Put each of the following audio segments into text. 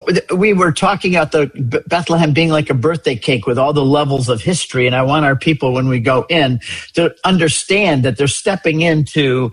we were talking about the Bethlehem being like a birthday cake with all the levels of history. And I want our people, when we go in, to understand that they're stepping into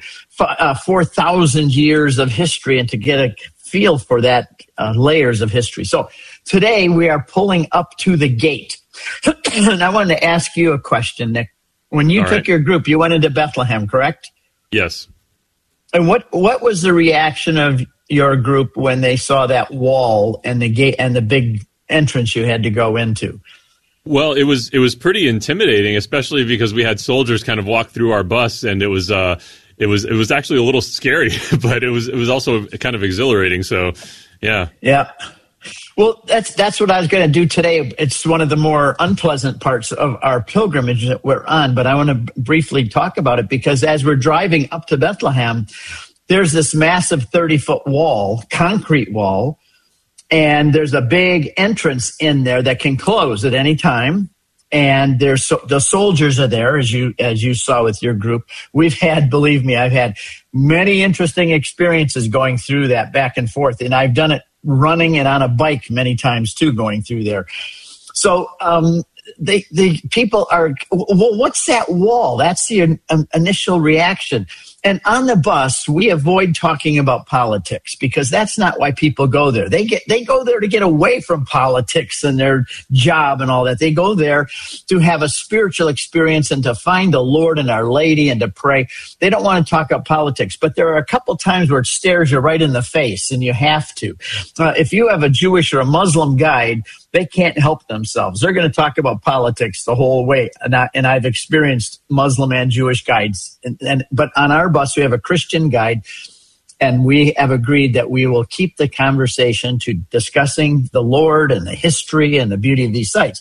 4,000 years of history and to get a feel for that layers of history. So today we are pulling up to the gate. And I wanted to ask you a question, Nick. When you took your group, you went into Bethlehem, correct? Yes. And what was the reaction of your group when they saw that wall and the gate and the big entrance you had to go into? Well, it was pretty intimidating, especially because we had soldiers kind of walk through our bus, and it was actually a little scary, but it was also kind of exhilarating. So, yeah. Yeah. Well, that's what I was going to do today. It's one of the more unpleasant parts of our pilgrimage that we're on, but I want to briefly talk about it because as we're driving up to Bethlehem, there's this massive 30-foot wall, concrete wall, and there's a big entrance in there that can close at any time. And the soldiers are there, as you saw with your group. Believe me, I've had many interesting experiences going through that back and forth, and I've done it running and on a bike many times too, going through there. So the people are, well, what's that wall? That's the initial reaction. And on the bus, we avoid talking about politics because that's not why people go there. They go there to get away from politics and their job and all that. They go there to have a spiritual experience and to find the Lord and Our Lady and to pray. They don't want to talk about politics, but there are a couple times where it stares you right in the face and you have to. If you have a Jewish or a Muslim guide, they can't help themselves. They're going to talk about politics the whole way. And I've experienced Muslim and Jewish guides. But on our bus, we have a Christian guide, and we have agreed that we will keep the conversation to discussing the Lord and the history and the beauty of these sites.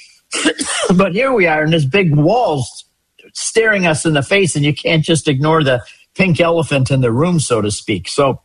But here we are, and there's big walls staring us in the face, and you can't just ignore the pink elephant in the room, so to speak. So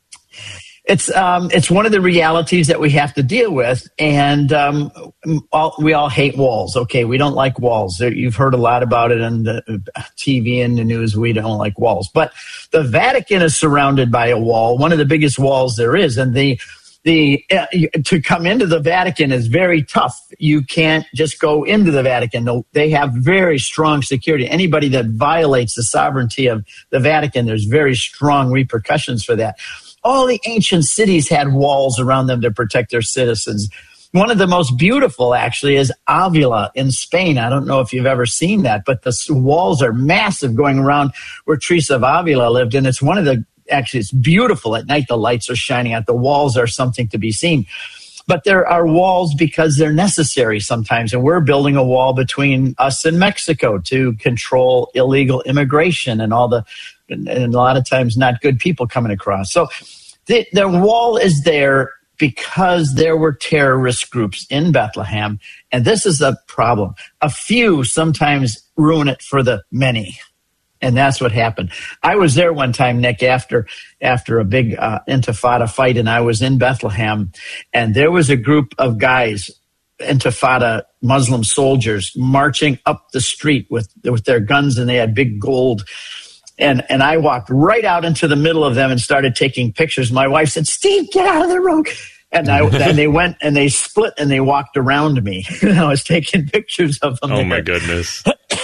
it's one of the realities that we have to deal with, and we all hate walls. Okay, we don't like walls. You've heard a lot about it on the TV and the news. We don't like walls, but the Vatican is surrounded by a wall, one of the biggest walls there is, and to come into the Vatican is very tough. You can't just go into the Vatican. They have very strong security. Anybody that violates the sovereignty of the Vatican, there's very strong repercussions for that. All the ancient cities had walls around them to protect their citizens. One of the most beautiful, actually, is Avila in Spain. I don't know if you've ever seen that, but the walls are massive going around where Teresa of Avila lived. And it's beautiful at night. The lights are shining out. The walls are something to be seen. But there are walls because they're necessary sometimes. And we're building a wall between us and Mexico to control illegal immigration and and a lot of times not good people coming across. So the wall is there because there were terrorist groups in Bethlehem, and this is a problem. A few sometimes ruin it for the many, and that's what happened. I was there one time, Nick, after a big Intifada fight, and I was in Bethlehem, and there was a group of guys, Intifada Muslim soldiers, marching up the street with their guns, and they had big gold. And I walked right out into the middle of them and started taking pictures. My wife said, "Steve, get out of the road." And they went and they split and they walked around me. I was taking pictures of them. Oh, my goodness.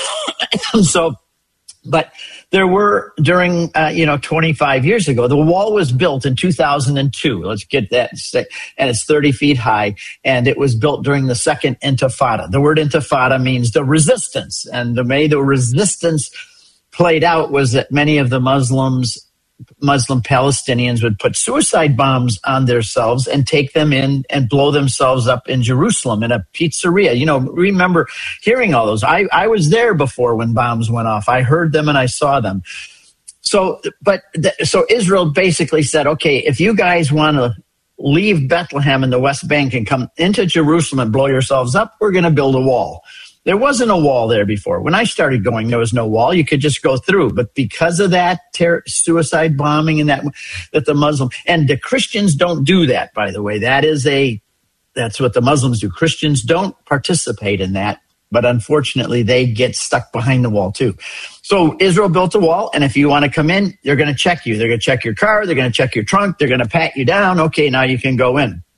But there were during, 25 years ago, the wall was built in 2002. Let's get that. And it's 30 feet high. And it was built during the second Intifada. The word Intifada means the resistance. And the way the resistance played out was that many of the Muslim Palestinians would put suicide bombs on themselves and take them in and blow themselves up in Jerusalem in a pizzeria. Remember hearing all those. I was there before when bombs went off. I heard them and I saw them. So Israel basically said, okay, if you guys want to leave Bethlehem in the West Bank and come into Jerusalem and blow yourselves up, we're going to build a wall. There wasn't a wall there before. When I started going, there was no wall. You could just go through. But because of that suicide bombing and that the Muslim, and the Christians don't do that, by the way. That's what the Muslims do. Christians don't participate in that. But unfortunately, they get stuck behind the wall too. So Israel built a wall. And if you want to come in, they're going to check you. They're going to check your car. They're going to check your trunk. They're going to pat you down. Okay, now you can go in.